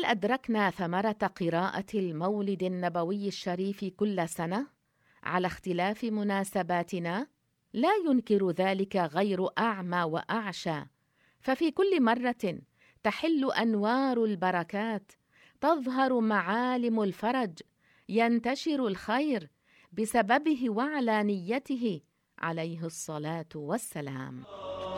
هل أدركنا ثمرة قراءة المولد النبوي الشريف كل سنة على اختلاف مناسباتنا؟ لا ينكر ذلك غير أعمى وأعشى، ففي كل مرة تحل أنوار البركات، تظهر معالم الفرج، ينتشر الخير بسببه وعلى نيته عليه الصلاة والسلام.